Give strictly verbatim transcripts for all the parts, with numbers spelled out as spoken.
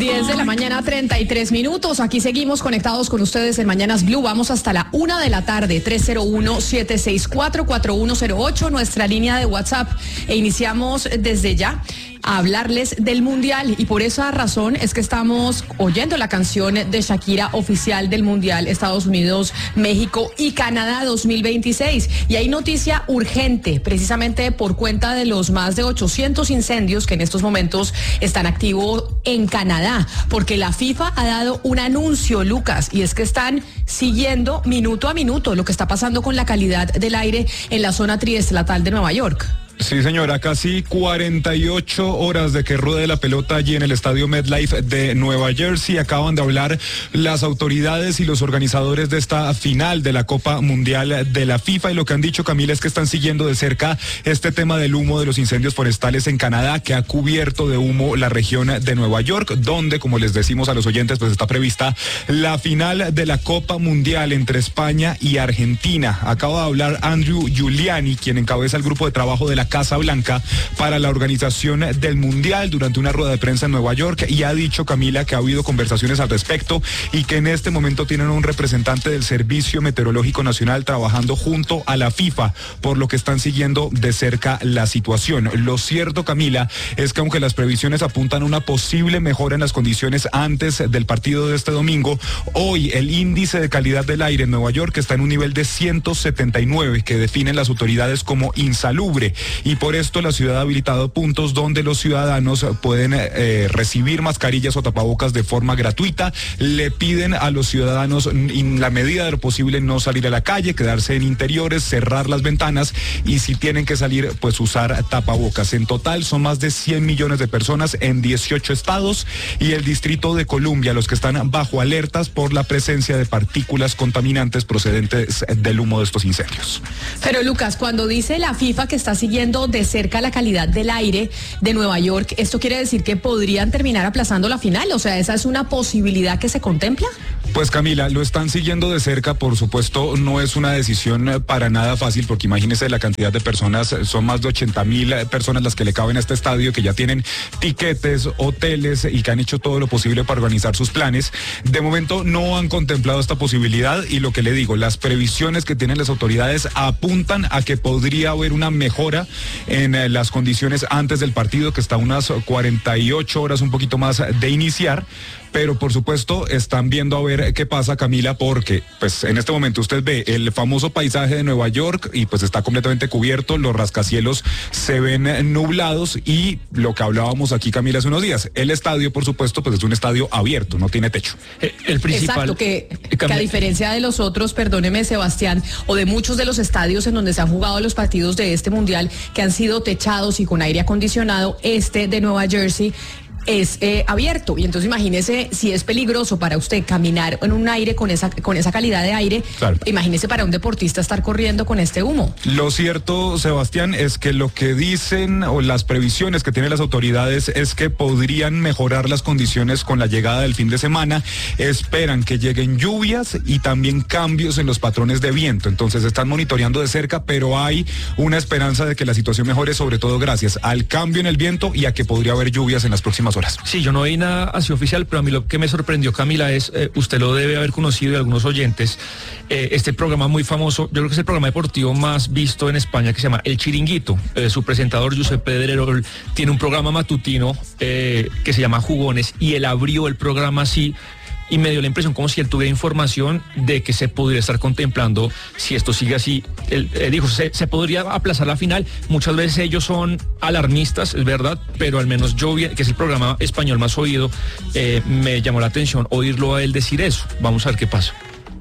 diez de la mañana, treinta y tres minutos. Aquí seguimos conectados con ustedes en Mañanas Blue. Vamos hasta la una de la tarde, tres cero uno, siete seis cuatro, cuatro uno cero ocho, nuestra línea de WhatsApp. E iniciamos desde ya a hablarles del Mundial, y por esa razón es que estamos oyendo la canción de Shakira oficial del Mundial Estados Unidos, México y Canadá dos mil veintiséis. Y hay noticia urgente, precisamente por cuenta de los más de ochocientos incendios que en estos momentos están activos en Canadá, porque la FIFA ha dado un anuncio, Lucas, y es que están siguiendo minuto a minuto lo que está pasando con la calidad del aire en la zona triestatal de Nueva York. Sí, señora, casi cuarenta y ocho horas de que ruede la pelota allí en el estadio MetLife de Nueva Jersey. Acaban de hablar las autoridades y los organizadores de esta final de la Copa Mundial de la FIFA, y lo que han dicho, Camila, es que están siguiendo de cerca este tema del humo de los incendios forestales en Canadá, que ha cubierto de humo la región de Nueva York, donde, como les decimos a los oyentes, pues está prevista la final de la Copa Mundial entre España y Argentina. Acaba de hablar Andrew Giuliani, quien encabeza el grupo de trabajo de la Casa Blanca para la organización del Mundial, durante una rueda de prensa en Nueva York, y ha dicho, Camila, que ha habido conversaciones al respecto y que en este momento tienen un representante del Servicio Meteorológico Nacional trabajando junto a la FIFA, por lo que están siguiendo de cerca la situación. Lo cierto, Camila, es que aunque las previsiones apuntan a una posible mejora en las condiciones antes del partido de este domingo, hoy el índice de calidad del aire en Nueva York está en un nivel de ciento setenta y nueve, que definen las autoridades como insalubre. Y por esto la ciudad ha habilitado puntos donde los ciudadanos pueden eh, recibir mascarillas o tapabocas de forma gratuita. Le piden a los ciudadanos, en la medida de lo posible, no salir a la calle, quedarse en interiores, cerrar las ventanas, y si tienen que salir, pues usar tapabocas. En total son más de cien millones de personas en dieciocho estados y el Distrito de Columbia los que están bajo alertas por la presencia de partículas contaminantes procedentes del humo de estos incendios. Pero, Lucas, cuando dice la FIFA que está siguiendo de cerca la calidad del aire de Nueva York, ¿esto quiere decir que podrían terminar aplazando la final? O sea, ¿esa es una posibilidad que se contempla? Pues, Camila, lo están siguiendo de cerca. Por supuesto, no es una decisión para nada fácil, porque imagínese la cantidad de personas, son más de ochenta mil personas las que le caben a este estadio, que ya tienen tiquetes, hoteles y que han hecho todo lo posible para organizar sus planes. De momento no han contemplado esta posibilidad, y lo que le digo, las previsiones que tienen las autoridades apuntan a que podría haber una mejora en eh, las condiciones antes del partido, que está a unas cuarenta y ocho horas, un poquito más de iniciar. Pero por supuesto están viendo a ver qué pasa, Camila, porque pues en este momento usted ve el famoso paisaje de Nueva York y pues está completamente cubierto, los rascacielos se ven nublados, y lo que hablábamos aquí, Camila, hace unos días, el estadio, por supuesto, pues es un estadio abierto, no tiene techo. El, el principal. Exacto, que, que a diferencia de los otros, perdóneme, Sebastián, o de muchos de los estadios en donde se han jugado los partidos de este mundial, que han sido techados y con aire acondicionado, este de Nueva Jersey es eh, abierto, y entonces imagínese si es peligroso para usted caminar en un aire con esa con esa calidad de aire. Claro. Imagínese para un deportista estar corriendo con este humo. Lo cierto, Sebastián, es que lo que dicen o las previsiones que tienen las autoridades es que podrían mejorar las condiciones con la llegada del fin de semana. Esperan que lleguen lluvias y también cambios en los patrones de viento. Entonces están monitoreando de cerca, pero hay una esperanza de que la situación mejore, sobre todo gracias al cambio en el viento y a que podría haber lluvias en las próximas horas. Sí, yo no vi nada así oficial, pero a mí lo que me sorprendió, Camila, es, eh, usted lo debe haber conocido, y algunos oyentes, eh, este programa muy famoso, yo creo que es el programa deportivo más visto en España, que se llama El Chiringuito. Eh, su presentador, Josep Pedrerol, tiene un programa matutino eh, que se llama Jugones, y él abrió el programa así, y me dio la impresión como si él tuviera información de que se podría estar contemplando, si esto sigue así. Él, él dijo, se, se podría aplazar la final. Muchas veces ellos son alarmistas, es verdad, pero al menos yo, que es el programa español más oído, eh, me llamó la atención oírlo a él decir eso. Vamos a ver qué pasa.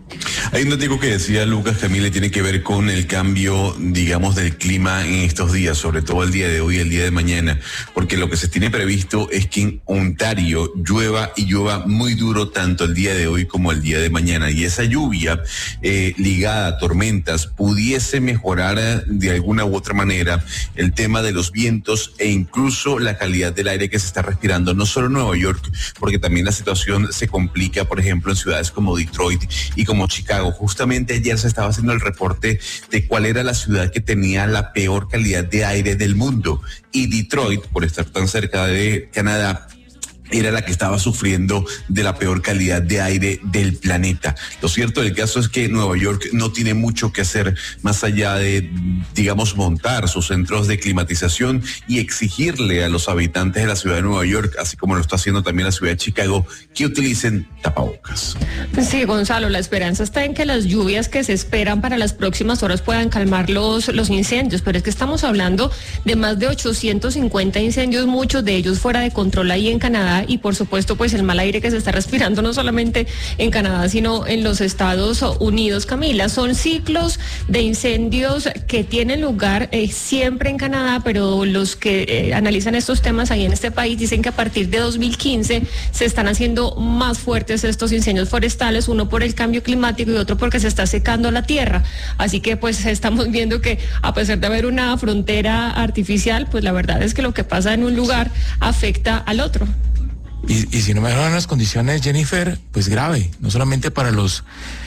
Hay un dato que decía Lucas, Camila, tiene que ver con el cambio, digamos, del clima en estos días, sobre todo el día de hoy y el día de mañana, porque lo que se tiene previsto es que en Ontario llueva y llueva muy duro tanto el día de hoy como el día de mañana, y esa lluvia eh, ligada a tormentas pudiese mejorar de alguna u otra manera el tema de los vientos e incluso la calidad del aire que se está respirando, no solo en Nueva York, porque también la situación se complica, por ejemplo, en ciudades como Detroit y como Chicago. Justamente ayer se estaba haciendo el reporte de cuál era la ciudad que tenía la peor calidad de aire del mundo, y Detroit, por estar tan cerca de Canadá, era la que estaba sufriendo de la peor calidad de aire del planeta. Lo cierto del caso es que Nueva York no tiene mucho que hacer más allá de, digamos, montar sus centros de climatización y exigirle a los habitantes de la ciudad de Nueva York, así como lo está haciendo también la ciudad de Chicago, que utilicen tapabocas. Sí, Gonzalo, la esperanza está en que las lluvias que se esperan para las próximas horas puedan calmar los, los incendios, pero es que estamos hablando de más de ochocientos cincuenta incendios, muchos de ellos fuera de control ahí en Canadá, y por supuesto pues el mal aire que se está respirando no solamente en Canadá sino en los Estados Unidos. Camila, son ciclos de incendios que tienen lugar eh, siempre en Canadá, pero los que eh, analizan estos temas ahí en este país dicen que a partir de dos mil quince se están haciendo más fuertes estos incendios forestales, uno por el cambio climático y otro porque se está secando la tierra, así que pues estamos viendo que a pesar de haber una frontera artificial, pues la verdad es que lo que pasa en un lugar afecta al otro. Y, y si no mejoran las condiciones, Jennifer, pues grave, no solamente para los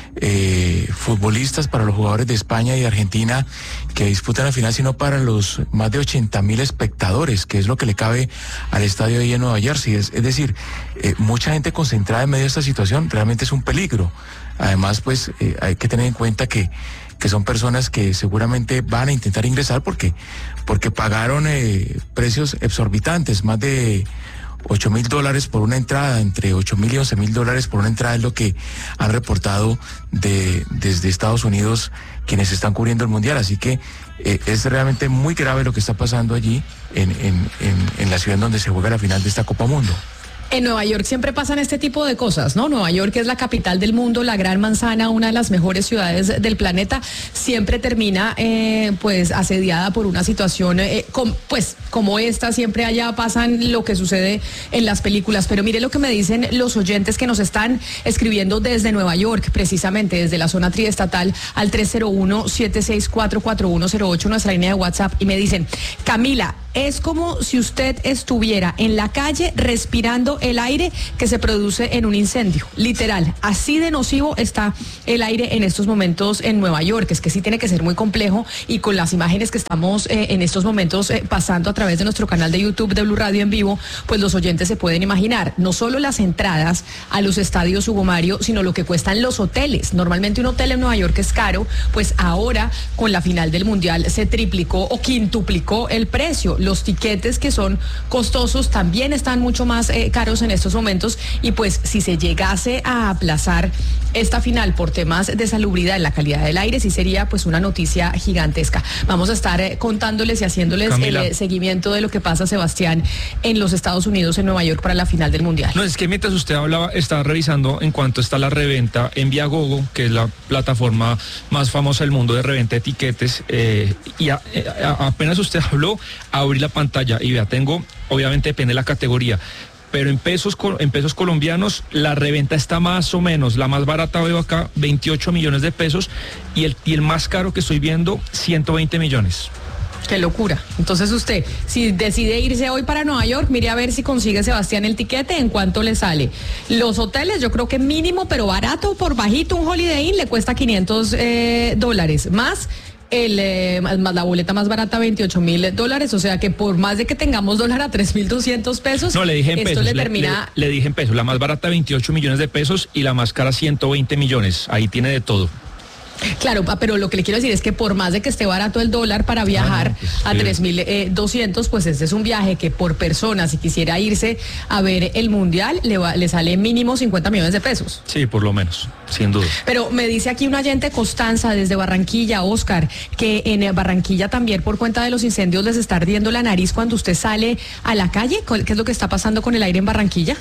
eh, futbolistas, para los jugadores de España y de Argentina que disputan la final, sino para los más de ochenta mil espectadores, que es lo que le cabe al estadio ahí en Nueva Jersey. Es, es decir, eh, mucha gente concentrada en medio de esta situación realmente es un peligro. Además, pues eh, hay que tener en cuenta que que son personas que seguramente van a intentar ingresar porque, porque pagaron eh, precios exorbitantes, más de ocho mil dólares por una entrada, entre ocho mil y once mil dólares por una entrada es lo que han reportado de, desde Estados Unidos quienes están cubriendo el Mundial. Así que eh, es realmente muy grave lo que está pasando allí en, en, en, en la ciudad en donde se juega la final de esta Copa Mundo. En Nueva York siempre pasan este tipo de cosas, ¿no? Nueva York es la capital del mundo, la gran manzana, una de las mejores ciudades del planeta, siempre termina eh, pues asediada por una situación eh, com, pues como esta, siempre allá pasan lo que sucede en las películas, pero mire lo que me dicen los oyentes que nos están escribiendo desde Nueva York, precisamente desde la zona triestatal al tres cero uno, siete seis cuatro, cuatro uno cero ocho, nuestra línea de WhatsApp, y me dicen, Camila, es como si usted estuviera en la calle respirando el aire que se produce en un incendio, literal, así de nocivo está el aire en estos momentos en Nueva York. Es que sí tiene que ser muy complejo, y con las imágenes que estamos eh, en estos momentos eh, pasando a través de nuestro canal de YouTube de Blue Radio en vivo, pues los oyentes se pueden imaginar, no solo las entradas a los estadios, Hugo Mario, sino lo que cuestan los hoteles. Normalmente un hotel en Nueva York es caro, pues ahora con la final del Mundial se triplicó o quintuplicó el precio. Los tiquetes, que son costosos, también están mucho más eh, caros en estos momentos, y pues si se llegase a aplazar esta final por temas de salubridad en la calidad del aire, sí sería pues una noticia gigantesca. Vamos a estar eh, contándoles y haciéndoles Camila. el eh, seguimiento de lo que pasa, Sebastián, en los Estados Unidos, en Nueva York, para la final del Mundial. No, es que mientras usted hablaba, estaba revisando en cuanto está la reventa en Viagogo, que es la plataforma más famosa del mundo de reventa de tiquetes, eh, y a, a, apenas usted habló, abrí la pantalla y vea, tengo, obviamente depende de la categoría, pero en pesos, en pesos colombianos la reventa está más o menos, la más barata veo acá, veintiocho millones de pesos, y el, y el más caro que estoy viendo, ciento veinte millones. Qué locura. Entonces usted, si decide irse hoy para Nueva York, mire a ver si consigue, Sebastián, el tiquete, en cuánto le sale. Los hoteles, yo creo que mínimo, pero barato, por bajito, un Holiday Inn le cuesta quinientos eh, dólares, más el eh, más la boleta más barata, veintiocho mil dólares, o sea que por más de que tengamos dólar a tres mil doscientos pesos, no, le dije en esto pesos, le le, termina... Le, le dije en pesos, la más barata veintiocho millones de pesos y la más cara ciento veinte millones, ahí tiene de todo. Claro, pero lo que le quiero decir es que por más de que esté barato el dólar para viajar ah, no, pues, a sí. tres mil doscientos, pues este es un viaje que por persona, si quisiera irse a ver el Mundial, le, va, le sale mínimo cincuenta millones de pesos. Sí, por lo menos, sin duda. Pero me dice aquí un oyente, Constanza, desde Barranquilla, Oscar, que en Barranquilla también por cuenta de los incendios les está ardiendo la nariz cuando usted sale a la calle. ¿Qué es lo que está pasando con el aire en Barranquilla?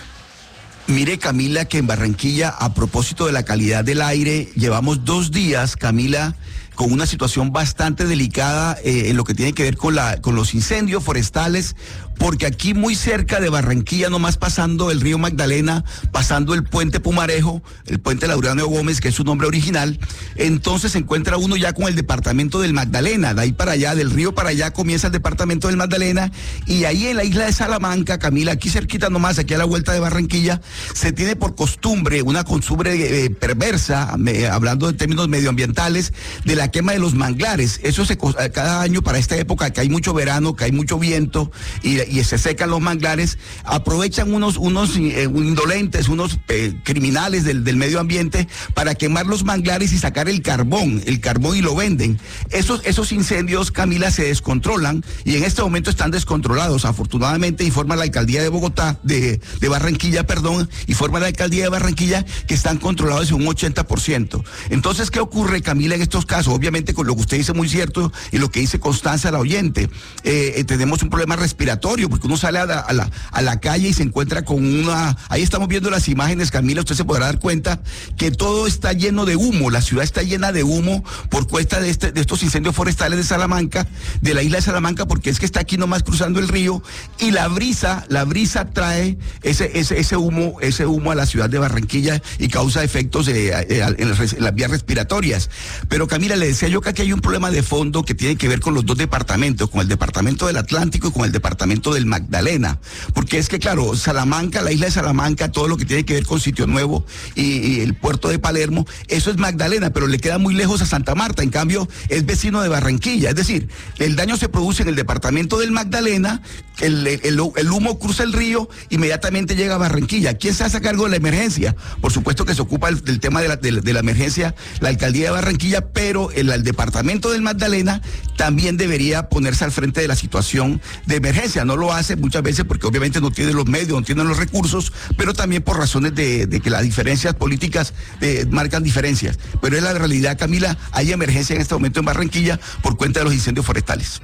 Mire, Camila, que en Barranquilla, a propósito de la calidad del aire, llevamos dos días, Camila, con una situación bastante delicada eh, en lo que tiene que ver con, la, con los incendios forestales, porque aquí muy cerca de Barranquilla, nomás pasando el río Magdalena, pasando el puente Pumarejo, el puente Laureano Gómez, que es su nombre original, entonces se encuentra uno ya con el departamento del Magdalena, de ahí para allá, del río para allá comienza el departamento del Magdalena, y ahí en la isla de Salamanca, Camila, aquí cerquita nomás, aquí a la vuelta de Barranquilla, se tiene por costumbre, una costumbre eh, perversa, me, hablando de términos medioambientales, de la quema de los manglares. Eso se cada año para esta época, que hay mucho verano, que hay mucho viento, y y se secan los manglares, aprovechan unos, unos eh, indolentes, unos eh, criminales del, del medio ambiente para quemar los manglares y sacar el carbón, el carbón y lo venden. Esos, esos incendios, Camila, se descontrolan y en este momento están descontrolados. Afortunadamente informa la alcaldía de Bogotá, de, de Barranquilla, perdón, informa la alcaldía de Barranquilla que están controlados en un ochenta por ciento. Entonces, ¿qué ocurre, Camila, en estos casos? Obviamente, con lo que usted dice muy cierto y lo que dice Constanza, la oyente, eh, eh, tenemos un problema respiratorio, porque uno sale a la, a, la, a la calle y se encuentra con una... Ahí estamos viendo las imágenes, Camila, usted se podrá dar cuenta que todo está lleno de humo, la ciudad está llena de humo por cuenta de, este, de estos incendios forestales de Salamanca, de la isla de Salamanca, porque es que está aquí nomás cruzando el río, y la brisa, la brisa trae ese, ese, ese humo, ese humo a la ciudad de Barranquilla y causa efectos eh, eh, en, las, en las vías respiratorias. Pero Camila, le decía yo que aquí hay un problema de fondo que tiene que ver con los dos departamentos, con el departamento del Atlántico y con el departamento del Magdalena, porque es que claro, Salamanca, la isla de Salamanca, todo lo que tiene que ver con Sitio Nuevo y, y el puerto de Palermo, eso es Magdalena, pero le queda muy lejos a Santa Marta, en cambio es vecino de Barranquilla, es decir, el daño se produce en el departamento del Magdalena, el, el, el humo cruza el río, inmediatamente llega a Barranquilla. ¿Quién se hace cargo de la emergencia? Por supuesto que se ocupa el, del tema de la, de, de la emergencia la alcaldía de Barranquilla, pero el, el departamento del Magdalena también debería ponerse al frente de la situación de emergencia. No lo hace muchas veces porque obviamente no tiene los medios, no tiene los recursos, pero también por razones de, de que las diferencias políticas eh, marcan diferencias. Pero es la realidad, Camila, hay emergencia en este momento en Barranquilla por cuenta de los incendios forestales.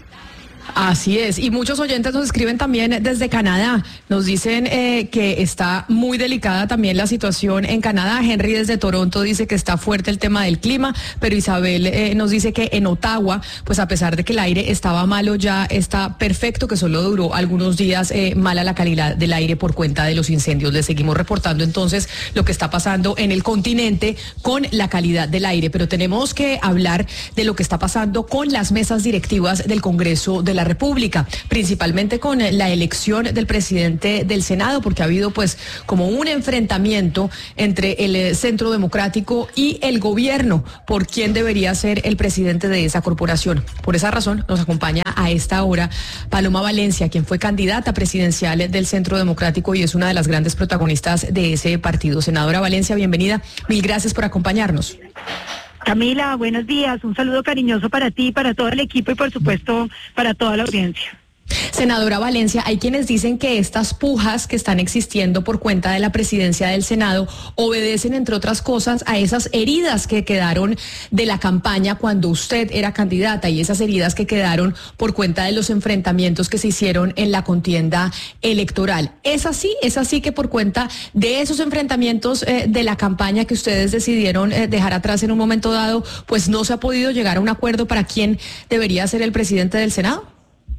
Así es, y muchos oyentes nos escriben también desde Canadá, nos dicen eh, que está muy delicada también la situación en Canadá. Henry desde Toronto dice que está fuerte el tema del clima, pero Isabel eh, nos dice que en Ottawa, pues a pesar de que el aire estaba malo, ya está perfecto, que solo duró algunos días eh, mala la calidad del aire por cuenta de los incendios. Le seguimos reportando entonces lo que está pasando en el continente con la calidad del aire, pero tenemos que hablar de lo que está pasando con las mesas directivas del Congreso de la República, principalmente con la elección del presidente del Senado, porque ha habido pues como un enfrentamiento entre el Centro Democrático y el gobierno por quién debería ser el presidente de esa corporación. Por esa razón nos acompaña a esta hora Paloma Valencia, quien fue candidata presidencial del Centro Democrático y es una de las grandes protagonistas de ese partido. Senadora Valencia, bienvenida. Mil gracias por acompañarnos. Camila, buenos días. Un saludo cariñoso para ti, para todo el equipo y por supuesto para toda la audiencia. Senadora Valencia, hay quienes dicen que estas pujas que están existiendo por cuenta de la presidencia del Senado obedecen, entre otras cosas, a esas heridas que quedaron de la campaña cuando usted era candidata y esas heridas que quedaron por cuenta de los enfrentamientos que se hicieron en la contienda electoral. ¿Es así? ¿Es así que por cuenta de esos enfrentamientos eh, de la campaña que ustedes decidieron eh, dejar atrás en un momento dado, pues no se ha podido llegar a un acuerdo para quién debería ser el presidente del Senado?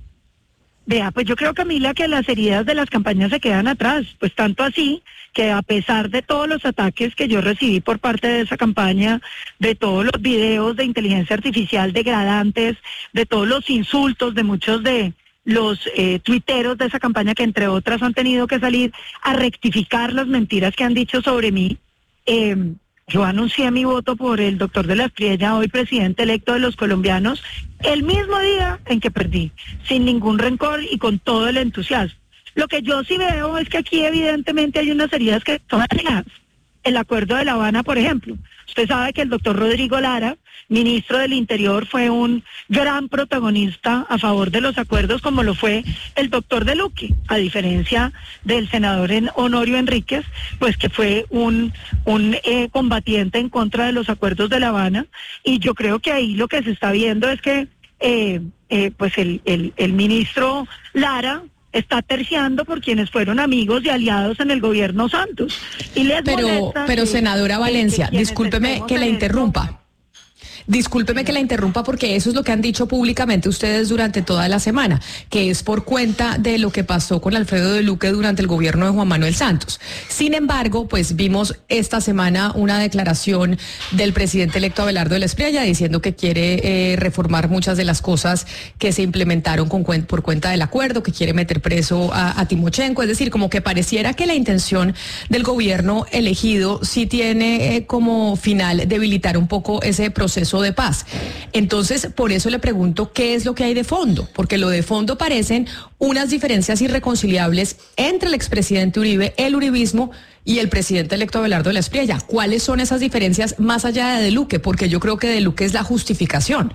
Vea, pues yo creo, Camila, que las heridas de las campañas se quedan atrás, pues tanto así que a pesar de todos los ataques que yo recibí por parte de esa campaña, de todos los videos de inteligencia artificial degradantes, de todos los insultos de muchos de los eh, tuiteros de esa campaña que entre otras han tenido que salir a rectificar las mentiras que han dicho sobre mí, eh, yo anuncié mi voto por el doctor de la Espriella, hoy presidente electo de los colombianos, el mismo día en que perdí, sin ningún rencor y con todo el entusiasmo. Lo que yo sí veo es que aquí evidentemente hay unas heridas que son alejadas. El acuerdo de La Habana, por ejemplo. Usted sabe que el doctor Rodrigo Lara, ministro del Interior, fue un gran protagonista a favor de los acuerdos, como lo fue el doctor de Luque, a diferencia del senador Honorio Enríquez, pues que fue un, un eh, combatiente en contra de los acuerdos de La Habana. Y yo creo que ahí lo que se está viendo es que eh, eh, pues el, el, el ministro Lara está terciando por quienes fueron amigos y aliados en el gobierno Santos. Y les pero, pero que, senadora Valencia, que discúlpeme que la interrumpa. Discúlpeme que la interrumpa porque eso es lo que han dicho públicamente ustedes durante toda la semana, que es por cuenta de lo que pasó con Alfredo de Luque durante el gobierno de Juan Manuel Santos. Sin embargo, pues vimos esta semana una declaración del presidente electo Abelardo de la Espriella diciendo que quiere eh, reformar muchas de las cosas que se implementaron con, por cuenta del acuerdo, que quiere meter preso a, a Timochenko, es decir, como que pareciera que la intención del gobierno elegido sí tiene eh, como final debilitar un poco ese proceso proceso de paz. Entonces, por eso le pregunto qué es lo que hay de fondo, porque lo de fondo parecen unas diferencias irreconciliables entre el expresidente Uribe, el uribismo y el presidente electo Abelardo de la Espriella. ¿Cuáles son esas diferencias más allá de De Luque? Porque yo creo que De Luque es la justificación.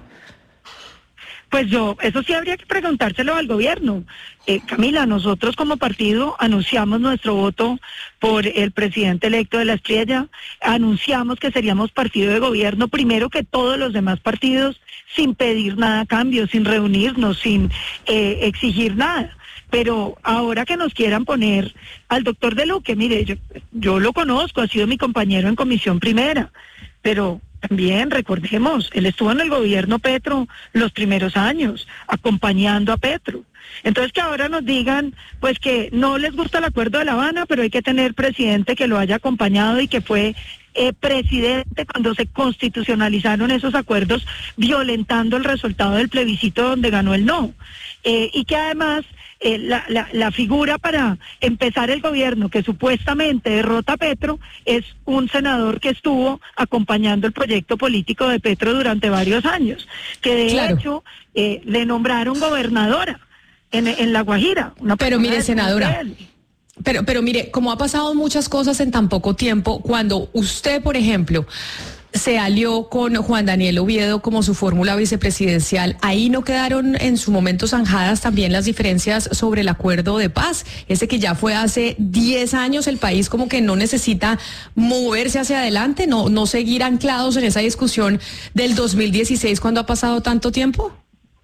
Pues yo, eso sí habría que preguntárselo al gobierno. Eh, Camila, nosotros como partido anunciamos nuestro voto por el presidente electo de la Espriella, anunciamos que seríamos partido de gobierno primero que todos los demás partidos, sin pedir nada a cambio, sin reunirnos, sin eh, exigir nada. Pero ahora que nos quieran poner al doctor De Luque, mire, yo, yo lo conozco, ha sido mi compañero en comisión primera, pero también recordemos, él estuvo en el gobierno Petro los primeros años, acompañando a Petro. Entonces que ahora nos digan, pues que no les gusta el acuerdo de La Habana, pero hay que tener presidente que lo haya acompañado y que fue eh, presidente cuando se constitucionalizaron esos acuerdos, violentando el resultado del plebiscito donde ganó el no. Eh, y que además eh, la, la, la figura para empezar el gobierno que supuestamente derrota a Petro es un senador que estuvo acompañando el proyecto político de Petro durante varios años, que de claro. hecho eh, le nombraron gobernadora en, en La Guajira. Una Pero mire, senadora, pero, pero mire, como ha pasado muchas cosas en tan poco tiempo, cuando usted, por ejemplo, se alió con Juan Daniel Oviedo como su fórmula vicepresidencial, ahí no quedaron en su momento zanjadas también las diferencias sobre el acuerdo de paz, ese que ya fue hace diez años. El país como que no necesita moverse hacia adelante, no, no seguir anclados en esa discusión del dos mil dieciséis cuando ha pasado tanto tiempo.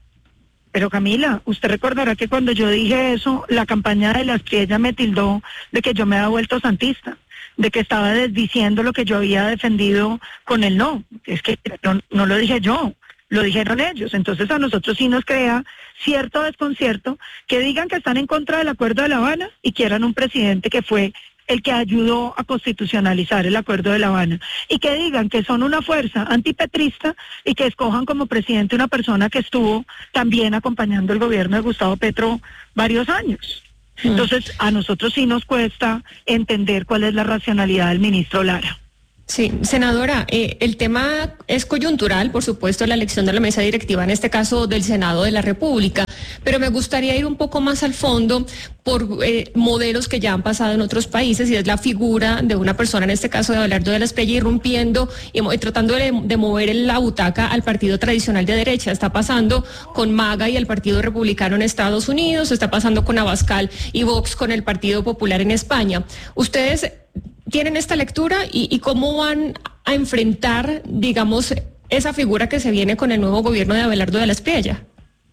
Pero Camila, usted recordará que cuando yo dije eso, la campaña de la Espriella me tildó de que yo me había vuelto santista, de que estaba desdiciendo lo que yo había defendido con el no. Es que no, no lo dije yo, lo dijeron ellos. Entonces a nosotros sí nos crea cierto desconcierto que digan que están en contra del acuerdo de La Habana y quieran un presidente que fue el que ayudó a constitucionalizar el acuerdo de La Habana, y que digan que son una fuerza antipetrista y que escojan como presidente una persona que estuvo también acompañando el gobierno de Gustavo Petro varios años. Entonces, a nosotros sí nos cuesta entender cuál es la racionalidad del ministro Lara. Sí, senadora, eh, el tema es coyuntural, por supuesto, la elección de la mesa directiva, en este caso del Senado de la República, pero me gustaría ir un poco más al fondo por eh, modelos que ya han pasado en otros países, y es la figura de una persona, en este caso de Abelardo de la Espriella, irrumpiendo y, y tratando de, de mover la butaca al partido tradicional de derecha. Está pasando con MAGA y el Partido Republicano en Estados Unidos, está pasando con Abascal y Vox con el Partido Popular en España. Ustedes tienen esta lectura y, y cómo van a enfrentar, digamos, esa figura que se viene con el nuevo gobierno de Abelardo de la Espriella.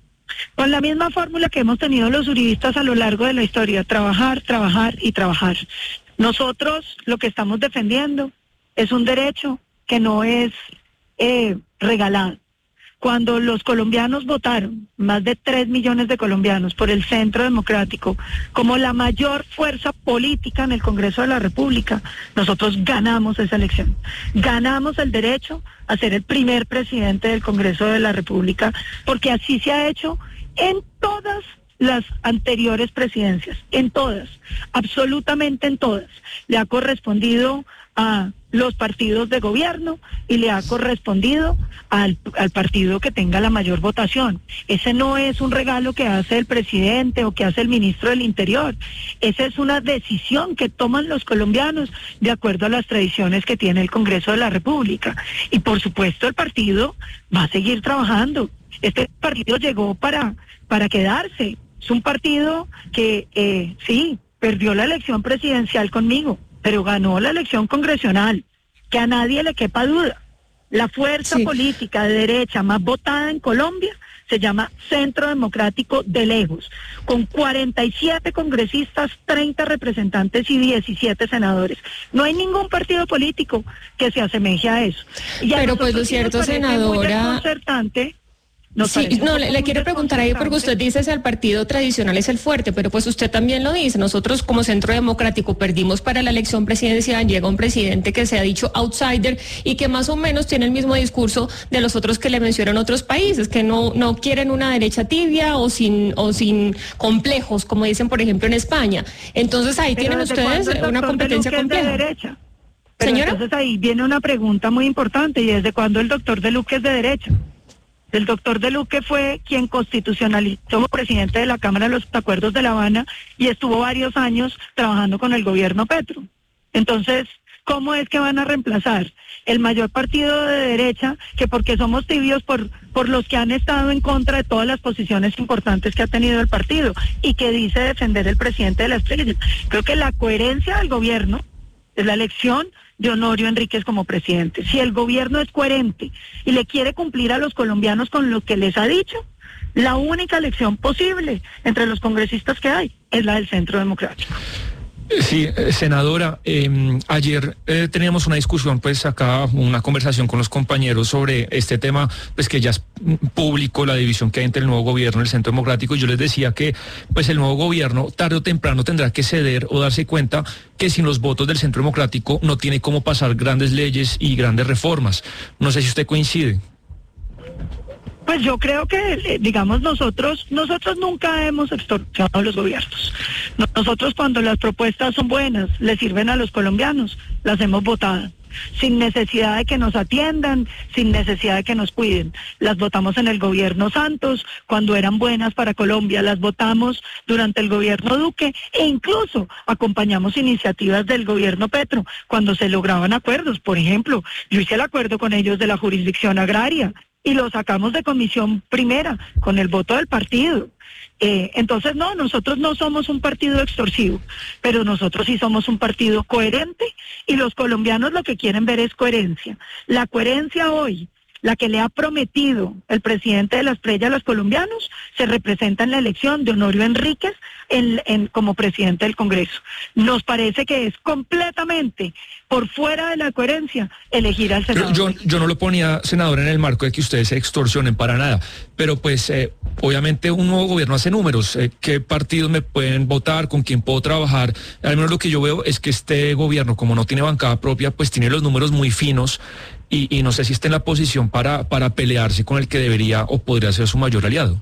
Con la misma fórmula que hemos tenido los uribistas a lo largo de la historia: trabajar, trabajar y trabajar. Nosotros lo que estamos defendiendo es un derecho que no es eh, regalado. Cuando los colombianos votaron, más de tres millones de colombianos, por el Centro Democrático, como la mayor fuerza política en el Congreso de la República, nosotros ganamos esa elección. Ganamos el derecho a ser el primer presidente del Congreso de la República, porque así se ha hecho en todas las anteriores presidencias, en todas, absolutamente en todas. Le ha correspondido a los partidos de gobierno y le ha correspondido al, al partido que tenga la mayor votación. Ese no es un regalo que hace el presidente o que hace el ministro del Interior. Esa es una decisión que toman los colombianos de acuerdo a las tradiciones que tiene el Congreso de la República. Y por supuesto el partido va a seguir trabajando. Este partido llegó para, para quedarse. Es un partido que eh, sí, perdió la elección presidencial conmigo, pero ganó la elección congresional, que a nadie le quepa duda. La fuerza sí. política de derecha más votada en Colombia se llama Centro Democrático de lejos, con cuarenta y siete congresistas, treinta representantes y diecisiete senadores. No hay ningún partido político que se asemeje a eso. Y a pero pues lo cierto, senadora... Muy desconcertante. Sí, no, le, le quiero preguntar ahí porque usted dice que el partido tradicional es el fuerte, pero pues usted también lo dice. Nosotros como Centro Democrático perdimos para la elección presidencial, llega un presidente que se ha dicho outsider y que más o menos tiene el mismo discurso de los otros que le mencionan otros países, que no no quieren una derecha tibia o sin o sin complejos, como dicen por ejemplo en España. Entonces ahí pero tienen ustedes una competencia compleja. Pero Señora. entonces ahí viene una pregunta muy importante, y es de cuándo el doctor de Luque es de derecha. El doctor de Luque fue quien constitucionalizó como presidente de la Cámara los Acuerdos de La Habana y estuvo varios años trabajando con el gobierno Petro. Entonces, ¿cómo es que van a reemplazar el mayor partido de derecha, que porque somos tibios por, por los que han estado en contra de todas las posiciones importantes que ha tenido el partido y que dice defender el presidente de la Estrella? Creo que la coherencia del gobierno es la elección de Honorio Enríquez como presidente. Si el gobierno es coherente y le quiere cumplir a los colombianos con lo que les ha dicho, la única elección posible entre los congresistas que hay es la del Centro Democrático. Sí, eh, senadora, eh, ayer eh, teníamos una discusión, pues acá, una conversación con los compañeros sobre este tema, pues que ya es público, la división que hay entre el nuevo gobierno y el Centro Democrático, y yo les decía que pues el nuevo gobierno tarde o temprano tendrá que ceder o darse cuenta que sin los votos del Centro Democrático no tiene cómo pasar grandes leyes y grandes reformas. No sé si usted coincide. Pues yo creo que, digamos, nosotros nosotros nunca hemos extorsionado a los gobiernos. Nosotros, cuando las propuestas son buenas, le sirven a los colombianos, las hemos votado, sin necesidad de que nos atiendan, sin necesidad de que nos cuiden. Las votamos en el gobierno Santos, cuando eran buenas para Colombia, las votamos durante el gobierno Duque, e incluso acompañamos iniciativas del gobierno Petro, cuando se lograban acuerdos. Por ejemplo, yo hice el acuerdo con ellos de la jurisdicción agraria, y lo sacamos de comisión primera con el voto del partido. Eh, entonces, no, nosotros no somos un partido extorsivo, pero nosotros sí somos un partido coherente, y los colombianos lo que quieren ver es coherencia. La coherencia hoy, la que le ha prometido el presidente de la Estrella a los colombianos, se representa en la elección de Honorio Enríquez en, en, como presidente del Congreso. Nos parece que es completamente por fuera de la coherencia elegir al senador. Yo, yo no lo ponía, senador, en el marco de que ustedes se extorsionen para nada, pero pues eh, obviamente un nuevo gobierno hace números. Eh, ¿Qué partidos me pueden votar? ¿Con quién puedo trabajar? Al menos lo que yo veo es que este gobierno, como no tiene bancada propia, pues tiene los números muy finos. Y, y no sé si está en la posición para, para pelearse con el que debería o podría ser su mayor aliado.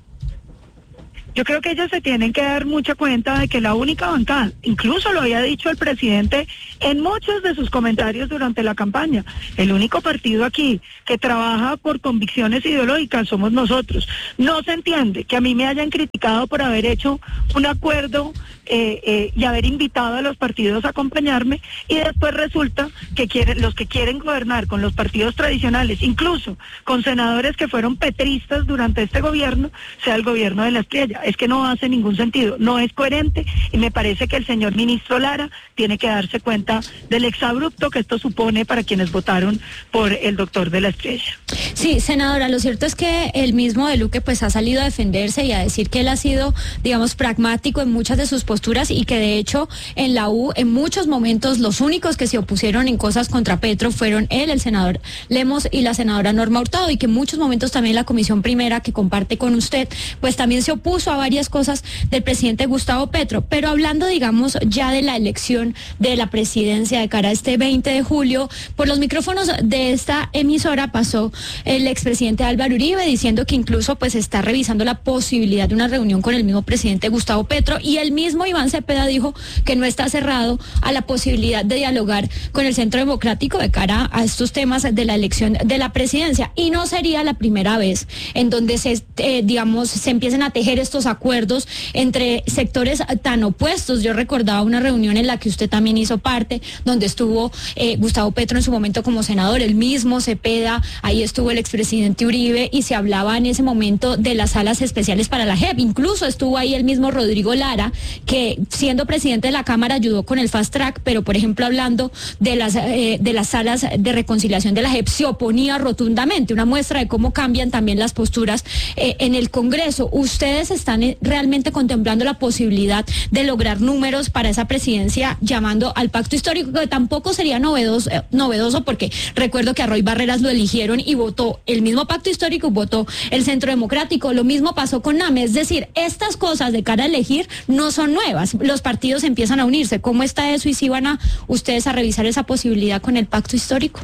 Yo creo que ellos se tienen que dar mucha cuenta de que la única bancada, incluso lo había dicho el presidente en muchos de sus comentarios durante la campaña, el único partido aquí que trabaja por convicciones ideológicas somos nosotros. No se entiende que a mí me hayan criticado por haber hecho un acuerdo eh, eh, y haber invitado a los partidos a acompañarme, y después resulta que quieren, los que quieren gobernar con los partidos tradicionales, incluso con senadores que fueron petristas durante este gobierno, sea el gobierno de la Estrella. Es que no hace ningún sentido, no es coherente, y me parece que el señor ministro Lara tiene que darse cuenta del exabrupto que esto supone para quienes votaron por el doctor de la Estrella. Sí, senadora, lo cierto es que el mismo de Luque pues ha salido a defenderse y a decir que él ha sido, digamos, pragmático en muchas de sus posturas, y que de hecho en la U en muchos momentos los únicos que se opusieron en cosas contra Petro fueron él, el senador Lemos y la senadora Norma Hurtado, y que en muchos momentos también la comisión primera que comparte con usted pues también se opuso a varias cosas del presidente Gustavo Petro. Pero hablando, digamos, ya de la elección de la presidencia de cara a este veinte de julio, por los micrófonos de esta emisora pasó el expresidente Álvaro Uribe diciendo que incluso pues está revisando la posibilidad de una reunión con el mismo presidente Gustavo Petro, y el mismo Iván Cepeda dijo que no está cerrado a la posibilidad de dialogar con el Centro Democrático de cara a estos temas de la elección de la presidencia, y no sería la primera vez en donde se, eh, digamos, se empiecen a tejer estos acuerdos entre sectores tan opuestos. Yo recordaba una reunión en la que usted también hizo parte, donde estuvo eh, Gustavo Petro en su momento como senador, el mismo Cepeda, ahí estuvo el expresidente Uribe, y se hablaba en ese momento de las salas especiales para la J E P. Incluso estuvo ahí el mismo Rodrigo Lara, que siendo presidente de la Cámara ayudó con el fast track, pero por ejemplo hablando de las, eh, de las salas de reconciliación de la J E P se oponía rotundamente, una muestra de cómo cambian también las posturas eh, en el Congreso. ¿Ustedes están realmente contemplando la posibilidad de lograr números para esa presidencia llamando al pacto histórico, que tampoco sería novedoso, eh, novedoso porque recuerdo que a Roy Barreras lo eligieron y votó el mismo pacto histórico, votó el Centro Democrático, lo mismo pasó con NAME? Es decir, estas cosas de cara a elegir no son nuevas, los partidos empiezan a unirse. ¿Cómo está eso, y si van a ustedes a revisar esa posibilidad con el pacto histórico?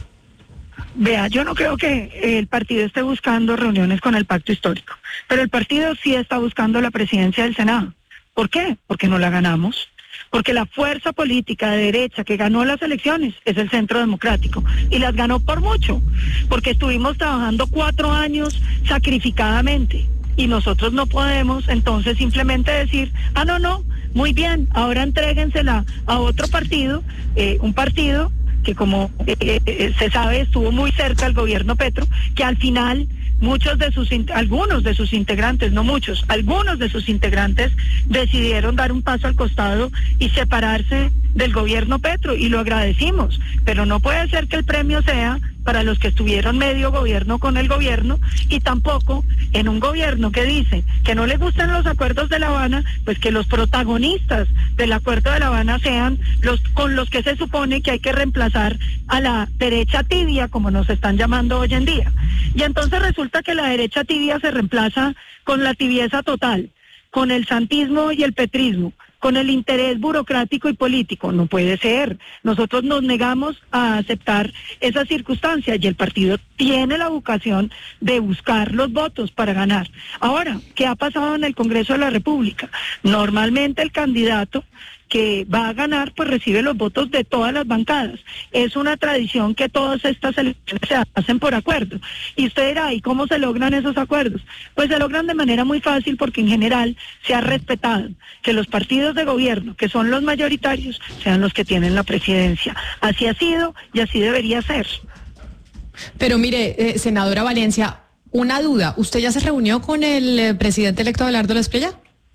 Vea, yo no creo que el partido esté buscando reuniones con el pacto histórico, pero el partido sí está buscando la presidencia del Senado. ¿Por qué? Porque no la ganamos, porque la fuerza política de derecha que ganó las elecciones es el Centro Democrático, y las ganó por mucho, porque estuvimos trabajando cuatro años sacrificadamente, y nosotros no podemos entonces simplemente decir, ah, no, no, muy bien, ahora entréguensela a otro partido, eh, un partido que como eh, eh, se sabe estuvo muy cerca al gobierno Petro, que al final muchos de sus, algunos de sus integrantes, no muchos, algunos de sus integrantes decidieron dar un paso al costado y separarse del gobierno Petro, y lo agradecimos, pero no puede ser que el premio sea para los que estuvieron medio gobierno con el gobierno, y tampoco en un gobierno que dice que no le gustan los acuerdos de La Habana, pues que los protagonistas del acuerdo de La Habana sean los con los que se supone que hay que reemplazar a la derecha tibia, como nos están llamando hoy en día. Y entonces resulta que la derecha tibia se reemplaza con la tibieza total, con el santismo y el petrismo, con el interés burocrático y político. No puede ser. Nosotros nos negamos a aceptar esa circunstancia, y el partido tiene la vocación de buscar los votos para ganar. Ahora, ¿qué ha pasado en el Congreso de la República? Normalmente el candidato que va a ganar, pues recibe los votos de todas las bancadas. Es una tradición que todas estas elecciones se hacen por acuerdo. Y usted dirá, ¿y cómo se logran esos acuerdos? Pues se logran de manera muy fácil, porque en general se ha respetado que los partidos de gobierno, que son los mayoritarios, sean los que tienen la presidencia. Así ha sido y así debería ser. Pero mire, eh, senadora Valencia, una duda. ¿Usted ya se reunió con el eh, presidente electo Abelardo Espriella?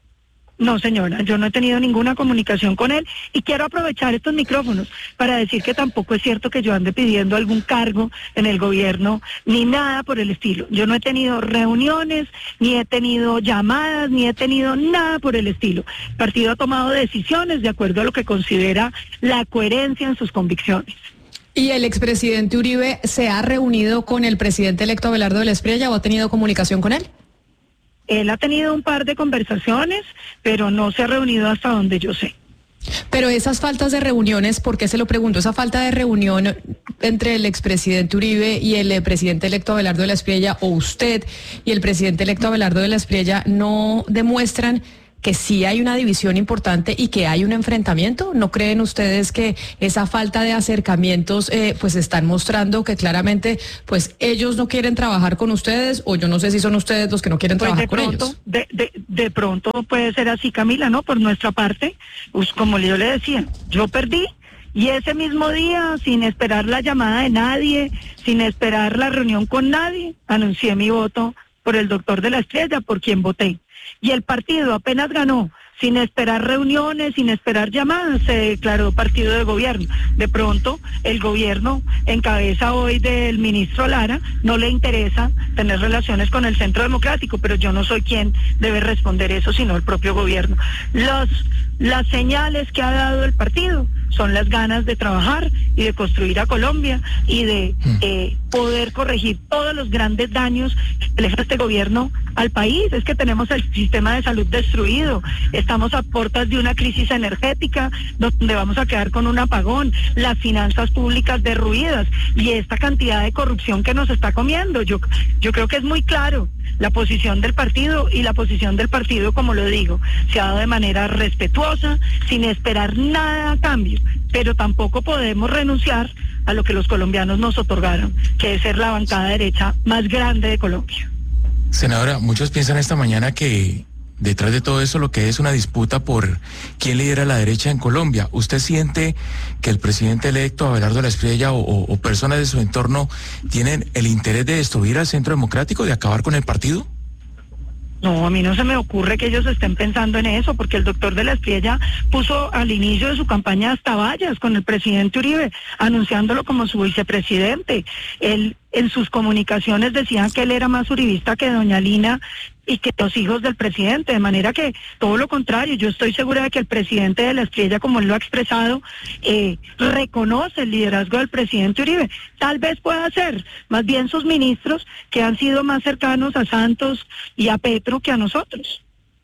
No, señora, yo no he tenido ninguna comunicación con él, y quiero aprovechar estos micrófonos para decir que tampoco es cierto que yo ande pidiendo algún cargo en el gobierno, ni nada por el estilo. Yo no he tenido reuniones, ni he tenido llamadas, ni he tenido nada por el estilo. El partido ha tomado decisiones de acuerdo a lo que considera la coherencia en sus convicciones. ¿Y el expresidente Uribe se ha reunido con el presidente electo Abelardo Espriella o ha tenido comunicación con él? Él ha tenido un par de conversaciones, pero no se ha reunido hasta donde yo sé. Pero esas faltas de reuniones, ¿por qué se lo pregunto? Esa falta de reunión entre el expresidente Uribe y el presidente electo Abelardo Espriella, o usted y el presidente electo Abelardo Espriella, ¿no demuestran que sí hay una división importante y que hay un enfrentamiento? ¿No creen ustedes que esa falta de acercamientos eh, pues están mostrando que claramente pues ellos no quieren trabajar con ustedes, o yo no sé si son ustedes los que no quieren pues trabajar de con pronto, ellos? De, de, de pronto puede ser así, Camila, ¿no? Por nuestra parte, pues como yo le decía, yo perdí, y ese mismo día, sin esperar la llamada de nadie, sin esperar la reunión con nadie, anuncié mi voto por el doctor de la Espriella, por quien voté. Y el partido apenas ganó, sin esperar reuniones, sin esperar llamadas, se declaró partido de gobierno. De pronto, el gobierno, en cabeza hoy del ministro Lara, no le interesa tener relaciones con el Centro Democrático, pero yo no soy quien debe responder eso, sino el propio gobierno. Los, las señales que ha dado el partido son las ganas de trabajar y de construir a Colombia, y de eh, poder corregir todos los grandes daños que le deja este gobierno al país. Es que tenemos el sistema de salud destruido, estamos a puertas de una crisis energética donde vamos a quedar con un apagón, las finanzas públicas derruidas, y esta cantidad de corrupción que nos está comiendo. Yo, yo creo que es muy claro la posición del partido, y la posición del partido, como lo digo, se ha dado de manera respetuosa, sin esperar nada a cambio, pero tampoco podemos renunciar a lo que los colombianos nos otorgaron, que es ser la bancada derecha más grande de Colombia. Senadora, muchos piensan esta mañana que detrás de todo eso lo que es una disputa por quién lidera la derecha en Colombia. ¿Usted siente que el presidente electo Abelardo Espriella o, o, o personas de su entorno tienen el interés de destruir al Centro Democrático, de acabar con el partido? No, a mí no se me ocurre que ellos estén pensando en eso, porque el doctor de la Espriella puso al inicio de su campaña hasta vallas con el presidente Uribe, anunciándolo como su vicepresidente. Él en sus comunicaciones decía que él era más uribista que doña Lina y que los hijos del presidente, de manera que todo lo contrario. Yo estoy segura de que el presidente de la Espriella, como él lo ha expresado, eh, reconoce el liderazgo del presidente Uribe. Tal vez pueda ser más bien sus ministros, que han sido más cercanos a Santos y a Petro que a nosotros.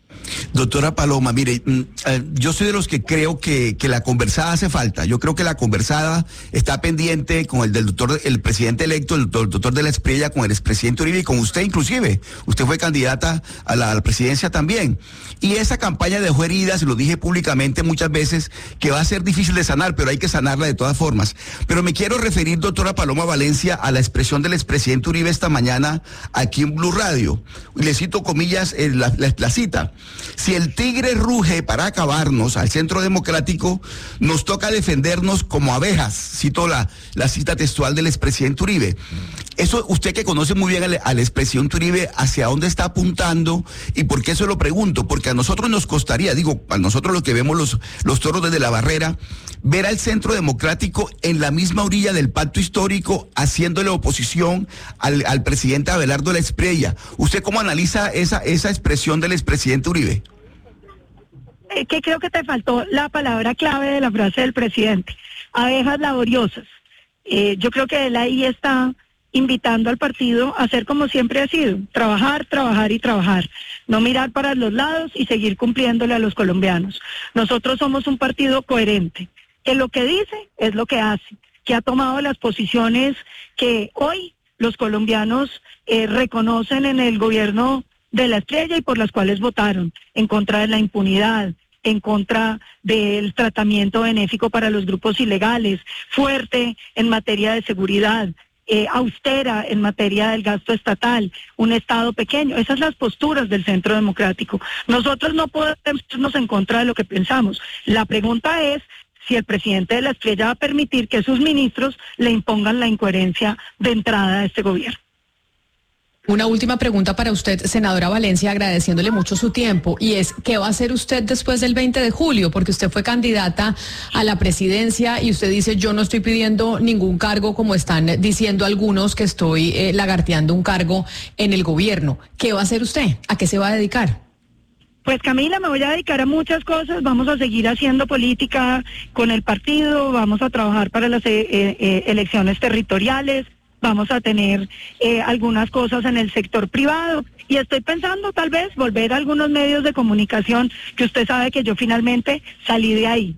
Doctora Paloma, mire, yo soy de los que creo que, que la conversada hace falta. Yo creo que la conversada está pendiente con el del doctor, el presidente electo, el doctor, el doctor de la Espriella, con el expresidente Uribe y con usted inclusive. Usted fue candidata a la, a la presidencia también. Y esa campaña dejó heridas, lo dije públicamente muchas veces, que va a ser difícil de sanar, pero hay que sanarla de todas formas. Pero me quiero referir, doctora Paloma Valencia, a la expresión del expresidente Uribe esta mañana aquí en Blue Radio. Le cito comillas eh, la, la, la cita. Si el tigre ruge para acabarnos al Centro Democrático, nos toca defendernos como abejas. Cito la, la cita textual del expresidente Uribe. Eso, usted que conoce muy bien al, al expresidente Uribe, ¿hacia dónde está apuntando? ¿Y por qué eso lo pregunto? Porque a nosotros nos costaría, digo, a nosotros los que vemos los, los toros desde la barrera, ver al Centro Democrático en la misma orilla del pacto histórico, haciéndole oposición al, al presidente Abelardo de la Espriella. ¿Usted cómo analiza esa, esa expresión del expresidente Uribe? Eh, que creo que te faltó la palabra clave de la frase del presidente, abejas laboriosas. Eh, yo creo que él ahí está invitando al partido a hacer como siempre ha sido, trabajar, trabajar y trabajar, no mirar para los lados y seguir cumpliéndole a los colombianos. Nosotros somos un partido coherente, que lo que dice es lo que hace, que ha tomado las posiciones que hoy los colombianos eh, reconocen en el gobierno de la Espriella y por las cuales votaron, en contra de la impunidad, en contra del tratamiento benéfico para los grupos ilegales, fuerte en materia de seguridad, eh, austera en materia del gasto estatal, un Estado pequeño. Esas son las posturas del Centro Democrático. Nosotros no podemos irnos en contra de lo que pensamos. La pregunta es si el presidente de la Espriella va a permitir que sus ministros le impongan la incoherencia de entrada a este gobierno. Una última pregunta para usted, senadora Valencia, agradeciéndole mucho su tiempo, y es, ¿qué va a hacer usted después del veinte de julio? Porque usted fue candidata a la presidencia y usted dice, yo no estoy pidiendo ningún cargo como están diciendo algunos que estoy eh, lagarteando un cargo en el gobierno. ¿Qué va a hacer usted? ¿A qué se va a dedicar? Pues Camila, me voy a dedicar a muchas cosas, vamos a seguir haciendo política con el partido, vamos a trabajar para las eh, eh, elecciones territoriales, vamos a tener eh, algunas cosas en el sector privado y estoy pensando tal vez volver a algunos medios de comunicación que usted sabe que yo finalmente salí de ahí.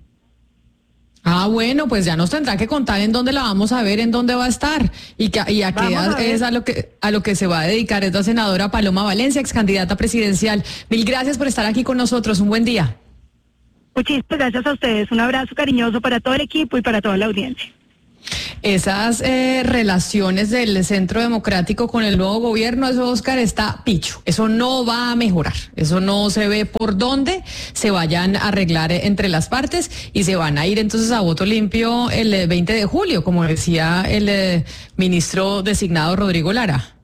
Ah, bueno, pues ya nos tendrá que contar en dónde la vamos a ver, en dónde va a estar y, que, y a qué a es a lo que a lo que se va a dedicar. Es la senadora Paloma Valencia, ex candidata presidencial. Mil gracias por estar aquí con nosotros. Un buen día. Muchísimas gracias a ustedes. Un abrazo cariñoso para todo el equipo y para toda la audiencia. Esas eh, relaciones del Centro Democrático con el nuevo gobierno, eso, Oscar, está picho. Eso no va a mejorar. Eso no se ve por dónde se vayan a arreglar entre las partes y se van a ir entonces a voto limpio el veinte de julio, como decía el eh, ministro designado Rodrigo Lara.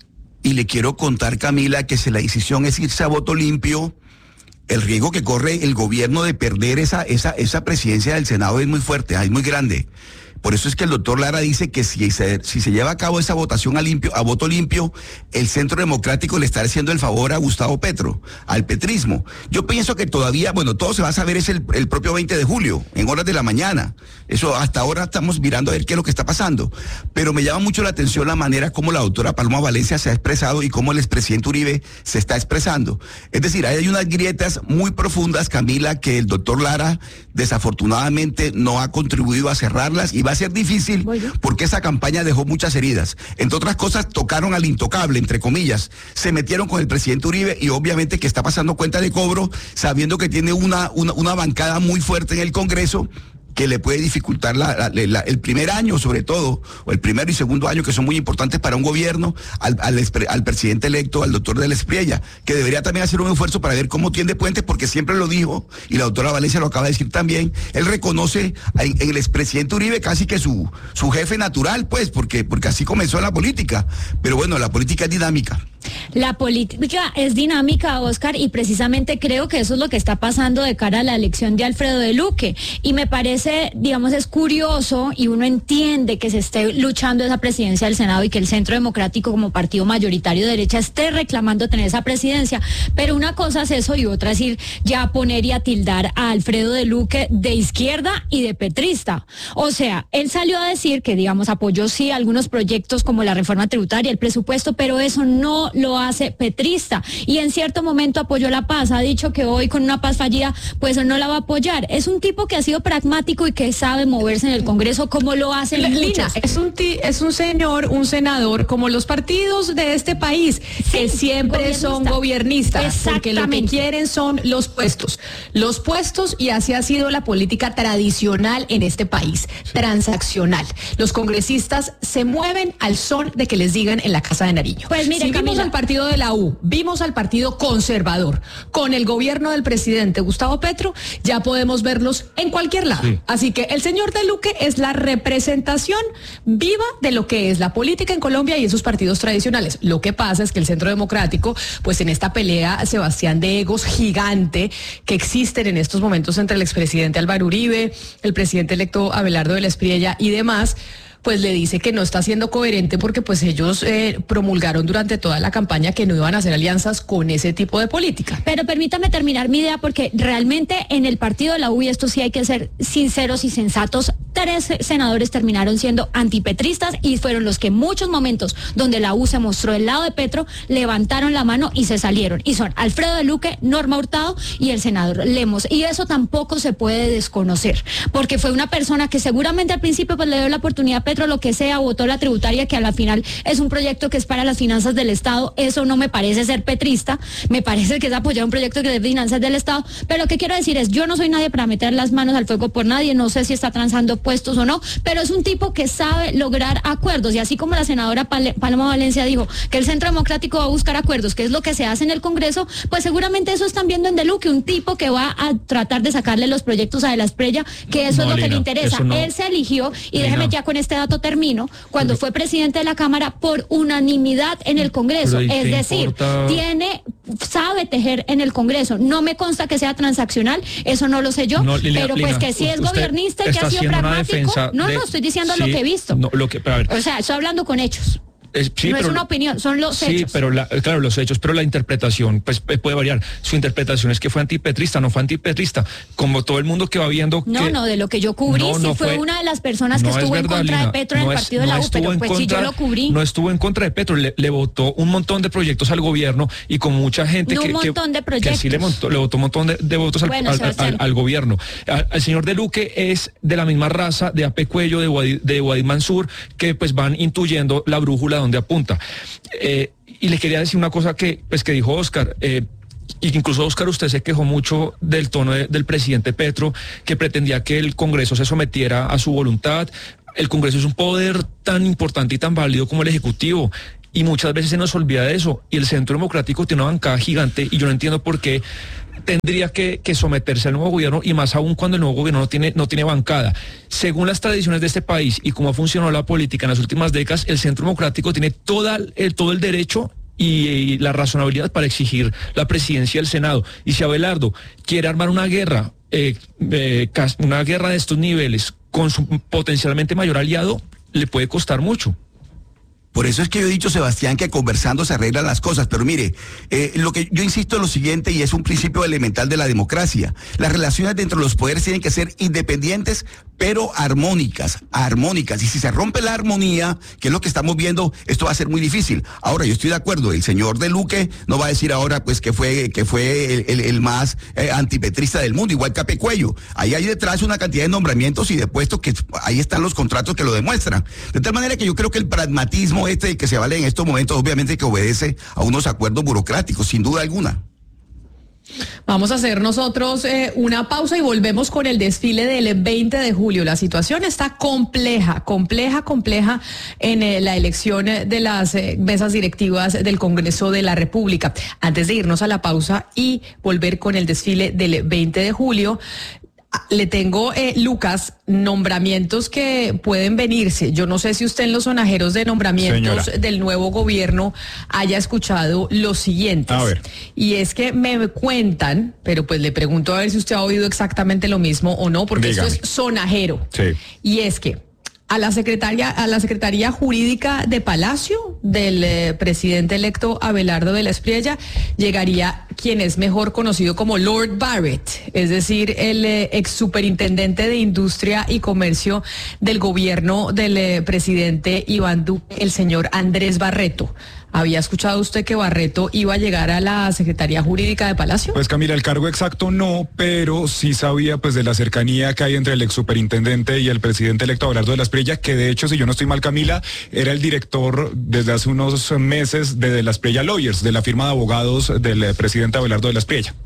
Y le quiero contar, Camila, que si la decisión es irse a voto limpio, el riesgo que corre el gobierno de perder esa, esa, esa presidencia del Senado es muy fuerte, es muy grande. Por eso es que el doctor Lara dice que si se, si se lleva a cabo esa votación a limpio, a voto limpio, el Centro Democrático le está haciendo el favor a Gustavo Petro, al petrismo. Yo pienso que todavía, bueno, todo se va a saber es el, el propio veinte de julio, en horas de la mañana. Eso hasta ahora estamos mirando a ver qué es lo que está pasando. Pero me llama mucho la atención la manera como la doctora Paloma Valencia se ha expresado y cómo el expresidente Uribe se está expresando. Es decir, hay unas grietas muy profundas, Camila, que el doctor Lara desafortunadamente no ha contribuido a cerrarlas y va a ser difícil porque esa campaña dejó muchas heridas. Entre otras cosas, tocaron al intocable, entre comillas. Se metieron con el presidente Uribe y obviamente que está pasando cuenta de cobro, sabiendo que tiene una, una, una bancada muy fuerte en el Congreso que le puede dificultar la, la, la, el primer año, sobre todo, o el primero y segundo año, que son muy importantes para un gobierno, al, al, al presidente electo, al doctor de la Espriella, que debería también hacer un esfuerzo para ver cómo tiende puentes, porque siempre lo dijo, y la doctora Valencia lo acaba de decir también, él reconoce en, en el expresidente Uribe casi que su, su jefe natural, pues, porque, porque así comenzó la política. Pero bueno, la política es dinámica. La política es dinámica, Oscar, y precisamente creo que eso es lo que está pasando de cara a la elección de Alfredo de Luque. Y me parece, digamos, es curioso y uno entiende que se esté luchando esa presidencia del Senado y que el Centro Democrático como partido mayoritario de derecha esté reclamando tener esa presidencia. Pero una cosa es eso y otra es ir ya a poner y a tildar a Alfredo de Luque de izquierda y de petrista. O sea, él salió a decir que, digamos, apoyó sí algunos proyectos como la reforma tributaria, el presupuesto, pero eso no lo hace petrista y en cierto momento apoyó la paz. Ha dicho que hoy con una paz fallida pues no la va a apoyar. Es un tipo que ha sido pragmático y que sabe moverse en el Congreso como lo hacen Lina, muchos. es un ti, es un señor, un senador como los partidos de este país que Sí, siempre gobernista. son gobiernistas, porque lo que Exactamente. quieren son los puestos, los puestos y así ha sido la política tradicional en este país, transaccional. Los congresistas se mueven al son de que les digan en la Casa de Nariño. Pues mire, si vimos Camila. al partido de la U, vimos al partido conservador, con el gobierno del presidente Gustavo Petro, ya podemos verlos en cualquier lado. Sí. Así que el señor de Luque es la representación viva de lo que es la política en Colombia y esos partidos tradicionales. Lo que pasa es que el Centro Democrático, pues en esta pelea, Sebastián, de egos gigante que existen en estos momentos entre el expresidente Álvaro Uribe, el presidente electo Abelardo de la Espriella y demás, pues le dice que no está siendo coherente porque pues ellos eh, promulgaron durante toda la campaña que no iban a hacer alianzas con ese tipo de política. Pero permítame terminar mi idea porque realmente en el partido de la U, y esto sí hay que ser sinceros y sensatos, tres senadores terminaron siendo antipetristas y fueron los que en muchos momentos donde la U se mostró del lado de Petro, levantaron la mano y se salieron. Y son Alfredo de Luque, Norma Hurtado y el senador Lemos. Y eso tampoco se puede desconocer, porque fue una persona que seguramente al principio pues le dio la oportunidad a Petro, lo que sea, votó la tributaria, que a la final es un proyecto que es para las finanzas del Estado. Eso no me parece ser petrista, me parece que es apoyar un proyecto que es de finanzas del Estado. Pero lo que quiero decir es, yo no soy nadie para meter las manos al fuego por nadie, no sé si está transando puestos o no, pero es un tipo que sabe lograr acuerdos, y así como la senadora Pal- Paloma Valencia dijo que el Centro Democrático va a buscar acuerdos, que es lo que se hace en el Congreso, pues seguramente eso están viendo en De Luque, un tipo que va a tratar de sacarle los proyectos a De la Espriella, que eso No, es lo Lina, que le interesa. eso no. Él se eligió, y Lina. déjeme ya con este dato termino, cuando fue presidente de la Cámara por unanimidad en el Congreso, Pero, ¿y es qué decir, importa? tiene, sabe tejer en el Congreso. No me consta que sea transaccional, eso no lo sé yo, No, Lina, pero pues Lina, que sí es usted gobernista y que está ha sido haciendo una pragmático. defensa No, de- no, estoy diciendo sí, lo que he visto. no, lo que, pero a ver, O sea, estoy hablando con hechos. es- sí, no pero- es una opinión, son los Sí, hechos. pero la, claro, los hechos, pero la interpretación pues eh, puede variar. Su interpretación es que fue antipetrista, no fue antipetrista. Como todo el mundo que va viendo No, que... no, de lo que yo cubrí, No, sí no fue, fue- una de las personas que No es estuvo en verdad, contra Lina, de Petro en no el es- partido de no la U, estuvo pero en pues si yo contra- lo cubrí. No estuvo en contra de Petro, le, le votó un montón de proyectos al gobierno y con mucha gente No, que, un que- montón de que sí le, proyectos. montó- le votó un montón de, de votos al, Bueno, al- Sebastián. al- al gobierno. Al, al señor de Luque es de la misma raza de Ape Cuello, de Wadi, de Wadi Mansur, que pues van intuyendo la brújula donde apunta. Eh, y le quería decir una cosa que, pues, que dijo Oscar, eh, y que incluso Oscar, usted se quejó mucho del tono de- del presidente Petro, que pretendía que el Congreso se sometiera a su voluntad. El Congreso es un poder tan importante y tan válido como el Ejecutivo, y muchas veces se nos olvida de eso, y el Centro Democrático tiene una bancada gigante, y yo no entiendo por qué tendría que, que someterse al nuevo gobierno, y más aún cuando el nuevo gobierno no tiene, no tiene bancada. Según las tradiciones de este país y cómo ha funcionado la política en las últimas décadas, el Centro Democrático tiene toda el, todo el derecho y, y la razonabilidad para exigir la presidencia del Senado. Y si Abelardo quiere armar una guerra, eh, eh, cas- una guerra de estos niveles con su potencialmente mayor aliado, le puede costar mucho. Por eso es que yo he dicho, Sebastián, que conversando se arreglan las cosas. Pero mire, eh, lo que yo insisto en lo siguiente, y es un principio elemental de la democracia. Las relaciones dentro de los poderes tienen que ser independientes, pero armónicas, armónicas. Y si se rompe la armonía, que es lo que estamos viendo, esto va a ser muy difícil. Ahora, yo estoy de acuerdo, el señor de Luque no va a decir ahora pues que fue, que fue el, el- el más eh, antipetrista del mundo, igual que Ape Cuello. Ahí hay detrás una cantidad de nombramientos y de puestos que ahí están los contratos que lo demuestran. De tal manera que yo creo que el pragmatismo este que se vale en estos momentos, obviamente que obedece a unos acuerdos burocráticos, sin duda alguna. Vamos a hacer nosotros eh, una pausa y volvemos con el desfile del veinte de julio. La situación está compleja, compleja, compleja en eh, la elección de las eh, mesas directivas del Congreso de la República. Antes de irnos a la pausa y volver con el desfile del veinte de julio, le tengo, eh, Lucas, nombramientos que pueden venirse. Yo no sé si usted en los sonajeros de nombramientos Señora. del nuevo gobierno haya escuchado los siguientes. A ver. Y es que me cuentan, pero pues le pregunto a ver si usted ha oído exactamente lo mismo o no, porque Dígame. esto es sonajero. Sí. Y es que a la secretaria, a la Secretaría Jurídica de Palacio del eh, presidente electo Abelardo de la Espriella llegaría quien es mejor conocido como Lord Barrett, es decir, el eh, ex superintendente de Industria y Comercio del gobierno del eh, presidente Iván Duque, el señor Andrés Barreto. ¿Había escuchado usted que Barreto iba a llegar a la Secretaría Jurídica de Palacio? Pues Camila, el cargo exacto no, pero sí sabía pues de la cercanía que hay entre el ex superintendente y el presidente electo Abelardo de la Espriella, que de hecho, si yo no estoy mal, Camila, era el director desde hace unos meses de, de la Espriella Lawyers, de la firma de abogados del eh, presidente Abelardo de la Espriella.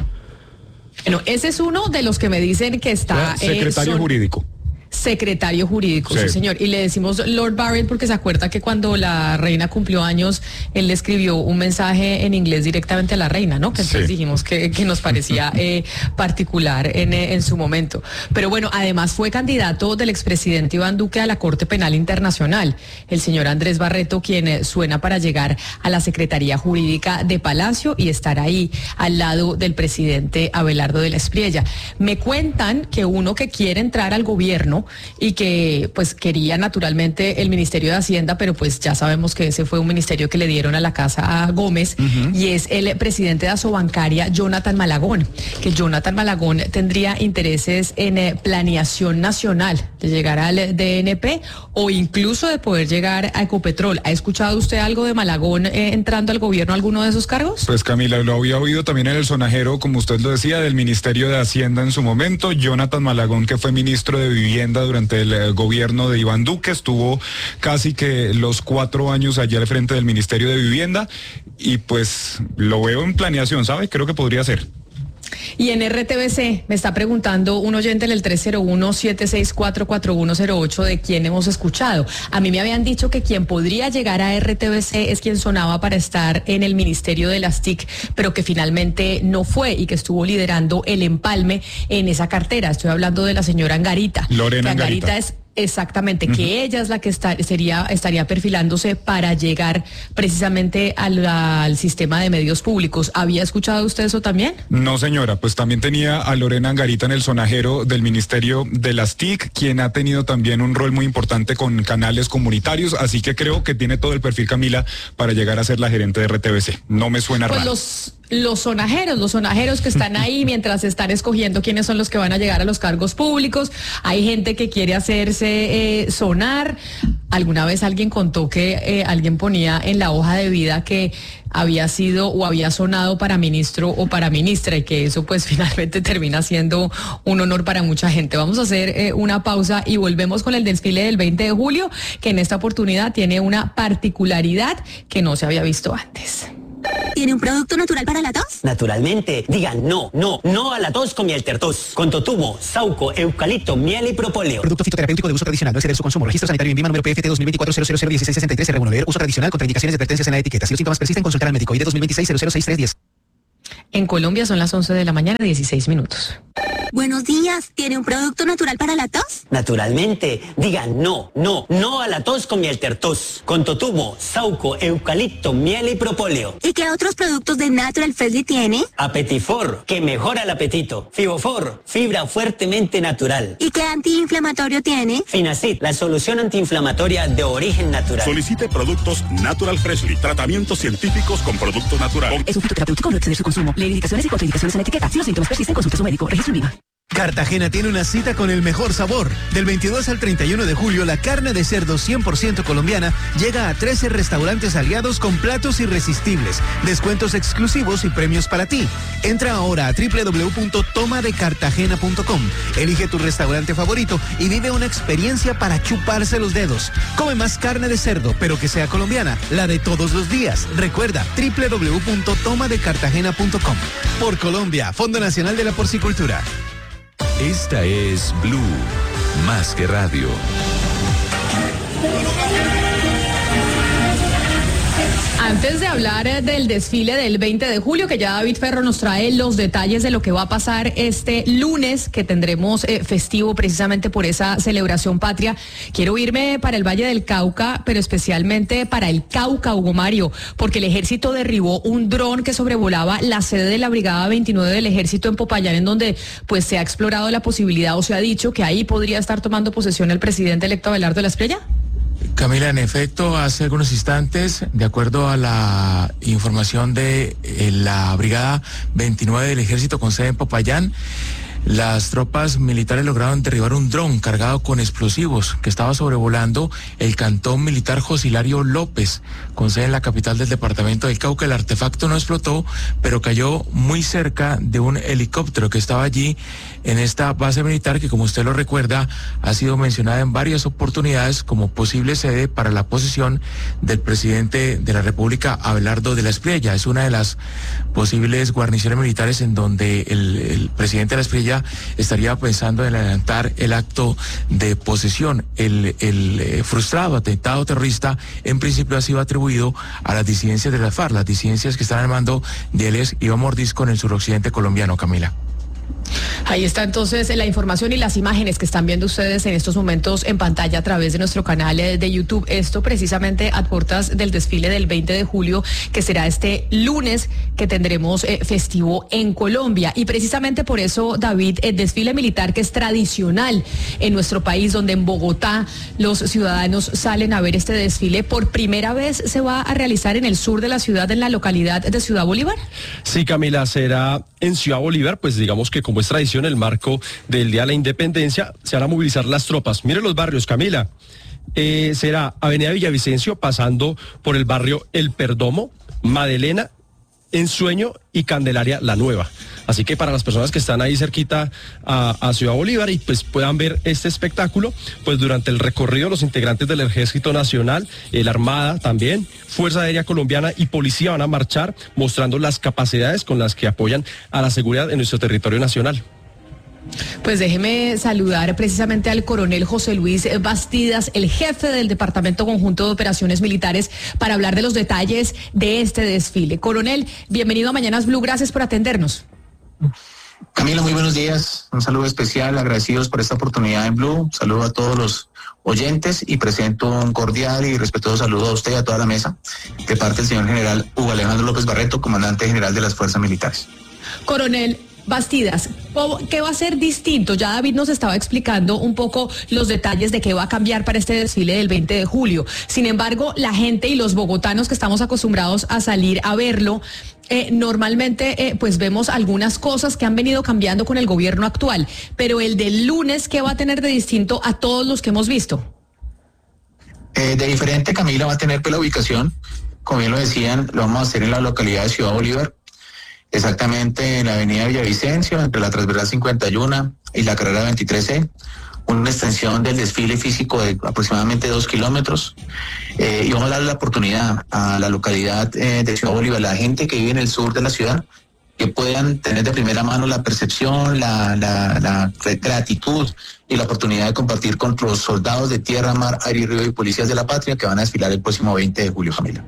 Bueno, ese es uno de los que me dicen que está... Secretario eh, son... jurídico. Secretario jurídico, sí. sí señor. Y le decimos Lord Barrett porque se acuerda que cuando la reina cumplió años, él le escribió un mensaje en inglés directamente a la reina, ¿no? Que entonces sí. dijimos que, que nos parecía eh, particular en, en su momento. Pero bueno, además fue candidato del expresidente Iván Duque a la Corte Penal Internacional, el señor Andrés Barreto, quien suena para llegar a la Secretaría Jurídica de Palacio y estar ahí al lado del presidente Abelardo de la Espriella. Me cuentan que uno que quiere entrar al gobierno y que pues quería naturalmente el Ministerio de Hacienda, pero pues ya sabemos que ese fue un ministerio que le dieron a la casa a Gómez, uh-huh. y es el presidente de Asobancaria, Jonathan Malagón, que Jonathan Malagón tendría intereses en eh, planeación nacional, de llegar al D N P o incluso de poder llegar a Ecopetrol. ¿Ha escuchado usted algo de Malagón eh, entrando al gobierno, alguno de esos cargos? Pues Camila, lo había oído también en el sonajero, como usted lo decía, del Ministerio de Hacienda en su momento. Jonathan Malagón, que fue ministro de Vivienda durante el eh, gobierno de Iván Duque, estuvo casi que los cuatro años allí al frente del Ministerio de Vivienda y pues lo veo en planeación, ¿sabe? Creo que podría ser. Y en R T V C me está preguntando un oyente en el tres cero uno, siete seis cuatro, cuatro uno cero ocho de quién hemos escuchado. A mí me habían dicho que quien podría llegar a R T V C es quien sonaba para estar en el Ministerio de las T I C, pero que finalmente no fue y que estuvo liderando el empalme en esa cartera. Estoy hablando de la señora Angarita. Lorena Angarita. Angarita es exactamente, uh-huh. que ella es la que está, sería, estaría perfilándose para llegar precisamente al, al sistema de medios públicos. ¿Había escuchado usted eso también? No, señora, pues también tenía a Lorena Angarita en el sonajero del Ministerio de las T I C, quien ha tenido también un rol muy importante con canales comunitarios, así que creo que tiene todo el perfil, Camila, para llegar a ser la gerente de R T V C. No me suena pues raro. Los... Los sonajeros, los sonajeros que están ahí mientras están escogiendo quiénes son los que van a llegar a los cargos públicos. Hay gente que quiere hacerse eh, sonar. Alguna vez alguien contó que eh, alguien ponía en la hoja de vida que había sido o había sonado para ministro o para ministra y que eso pues finalmente termina siendo un honor para mucha gente. Vamos a hacer eh, una pausa y volvemos con el desfile del veinte de julio, que en esta oportunidad tiene una particularidad que no se había visto antes. ¿Tiene un producto natural para la tos? Naturalmente. Digan no, no, no a la tos con Mieltertos. Con totumo, sauco, eucalipto, miel y propóleo. Producto fitoterapéutico de uso tradicional. No exceder su consumo. Registro sanitario INVIMA número P F T dos mil veinticuatro cero cero cero dieciséis sesenta y tres. Regulador. Uso tradicional. Contraindicaciones y advertencias en la etiqueta. Si los síntomas persisten, consultar al médico. I D dos mil veintiséis cero cero seis tres diez. En Colombia son las once de la mañana, dieciséis minutos. Buenos días. ¿Tiene un producto natural para la tos? Naturalmente. Digan no, no, no a la tos con Mieltertos. Con totumo, sauco, eucalipto, miel y propóleo. ¿Y qué otros productos de Natural Freshly tiene? Apetifor, que mejora el apetito. Fibofor, fibra fuertemente natural. ¿Y qué antiinflamatorio tiene? Finacid, la solución antiinflamatoria de origen natural. Solicite productos Natural Freshly. Tratamientos científicos con productos naturales. Es un fitoterapéutico, no exceder su consumo. Lee indicaciones y contraindicaciones en la etiqueta. Si los síntomas persisten, consulte a su médico. Registro INVIMA. Cartagena tiene una cita con el mejor sabor. Del veintidós al treinta y uno de julio, la carne de cerdo cien por ciento colombiana llega a trece restaurantes aliados con platos irresistibles, descuentos exclusivos y premios para ti. Entra ahora a doble u doble u doble u punto toma de cartagena punto com. Elige tu restaurante favorito y vive una experiencia para chuparse los dedos. Come más carne de cerdo, pero que sea colombiana, la de todos los días. Recuerda, doble u doble u doble u punto toma de cartagena punto com. Por Colombia, Fondo Nacional de la Porcicultura. Esta es Blue, más que radio. Antes de hablar del desfile del veinte de julio, que ya David Ferro nos trae los detalles de lo que va a pasar este lunes, que tendremos eh, festivo precisamente por esa celebración patria, quiero irme para el Valle del Cauca, pero especialmente para el Cauca, Hugo Mario, porque el ejército derribó un dron que sobrevolaba la sede de la Brigada veintinueve del ejército en Popayán, en donde pues se ha explorado la posibilidad o se ha dicho que ahí podría estar tomando posesión el presidente electo Abelardo de la Espriella. Camila, en efecto, hace algunos instantes, de acuerdo a la información de eh, la Brigada veintinueve del Ejército con sede en Popayán, las tropas militares lograron derribar un dron cargado con explosivos que estaba sobrevolando el cantón militar José Hilario López, con sede en la capital del departamento del Cauca. El artefacto no explotó, pero cayó muy cerca de un helicóptero que estaba allí en esta base militar que, como usted lo recuerda, ha sido mencionada en varias oportunidades como posible sede para la posesión del presidente de la República, Abelardo de la Espriella. Es una de las posibles guarniciones militares en donde el, el presidente de la Espriella estaría pensando en adelantar el acto de posesión. El, el eh, frustrado atentado terrorista en principio ha sido atribuido a las disidencias de la FARC, las disidencias que están al mando de alias Iván Mordisco en el suroccidente colombiano, Camila. Ahí está entonces la información y las imágenes que están viendo ustedes en estos momentos en pantalla a través de nuestro canal de YouTube. Esto precisamente a puertas del desfile del veinte de julio, que será este lunes que tendremos eh, festivo en Colombia. Y precisamente por eso, David, el desfile militar que es tradicional en nuestro país, donde en Bogotá los ciudadanos salen a ver este desfile, por primera vez se va a realizar en el sur de la ciudad, en la localidad de Ciudad Bolívar. Sí, Camila, será en Ciudad Bolívar, pues digamos que como es tradición, el marco del Día de la Independencia, se van a movilizar las tropas. Mire los barrios, Camila. Eh, será Avenida Villavicencio, pasando por el barrio El Perdomo, Madelena, Ensueño y Candelaria La Nueva. Así que para las personas que están ahí cerquita a, a Ciudad Bolívar y pues puedan ver este espectáculo, pues durante el recorrido los integrantes del Ejército Nacional, eh, la Armada también, Fuerza Aérea Colombiana y Policía van a marchar mostrando las capacidades con las que apoyan a la seguridad en nuestro territorio nacional. Pues déjeme saludar precisamente al coronel José Luis Bastidas, el jefe del Departamento Conjunto de Operaciones Militares, para hablar de los detalles de este desfile. Coronel, bienvenido a Mañanas Blue, gracias por atendernos. Camila, muy buenos días, un saludo especial, agradecidos por esta oportunidad en Blue, un saludo a todos los oyentes y presento un cordial y respetuoso saludo a usted y a toda la mesa, de parte del señor general Hugo Alejandro López Barreto, comandante general de las Fuerzas Militares. Coronel Bastidas, ¿qué va a ser distinto? Ya David nos estaba explicando un poco los detalles de qué va a cambiar para este desfile del veinte de julio. Sin embargo, la gente y los bogotanos que estamos acostumbrados a salir a verlo, eh, normalmente eh, pues vemos algunas cosas que han venido cambiando con el gobierno actual. Pero el del lunes, ¿qué va a tener de distinto a todos los que hemos visto? Eh, de diferente, Camila, va a tener pues, la ubicación, como bien lo decían, lo vamos a hacer en la localidad de Ciudad Bolívar, exactamente en la avenida Villavicencio, entre la transversal cincuenta y uno y la carrera veintitrés C, una extensión del desfile físico de aproximadamente dos kilómetros, eh, y vamos a darle la oportunidad a la localidad eh, de Ciudad Bolívar, la gente que vive en el sur de la ciudad, que puedan tener de primera mano la percepción, la, la, la gratitud y la oportunidad de compartir con los soldados de tierra, mar, aire y río y policías de la patria que van a desfilar el próximo veinte de julio, Camila.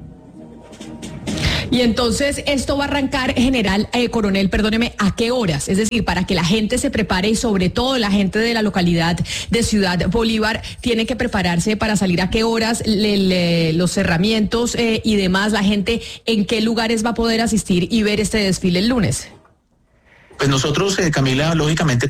Y entonces esto va a arrancar, general, eh, coronel, perdóneme, ¿a qué horas? Es decir, para que la gente se prepare y sobre todo la gente de la localidad de Ciudad Bolívar tiene que prepararse para salir a qué horas, le, le, los cerramientos eh, y demás, la gente en qué lugares va a poder asistir y ver este desfile el lunes. Pues nosotros, eh, Camila, lógicamente